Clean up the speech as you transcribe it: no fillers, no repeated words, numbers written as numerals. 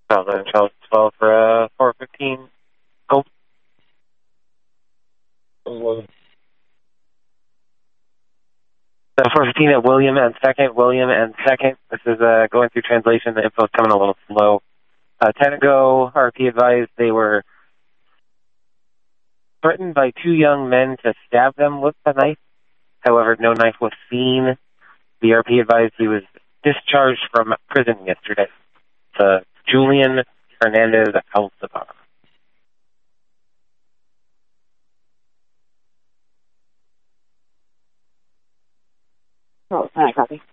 Charles 12 for 415. Gold. So 415 at William and second. William and second. This is going through translation. The info is coming a little slow. 10 ago, RP advised they were threatened by two young men to stab them with a knife. However, no knife was seen. The RP advised he was discharged from prison yesterday. Julian Hernandez Alcivar. Oh, copy.